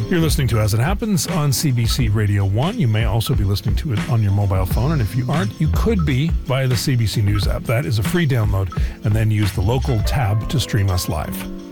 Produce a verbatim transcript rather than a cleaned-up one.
You're listening to As It Happens on C B C Radio one. You may also be listening to it on your mobile phone, and if you aren't, you could be via the C B C News app. That is a free download, and then use the local tab to stream us live.